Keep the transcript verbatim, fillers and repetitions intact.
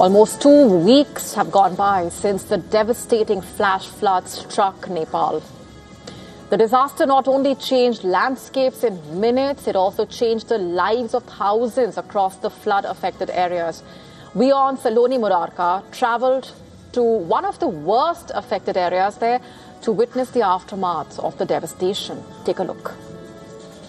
Almost two weeks have gone by since the devastating flash floods struck Nepal. The disaster not only changed landscapes in minutes, it also changed the lives of thousands across the flood-affected areas. We on Saloni Murarka travelled to one of the worst affected areas there to witness the aftermath of the devastation. Take a look.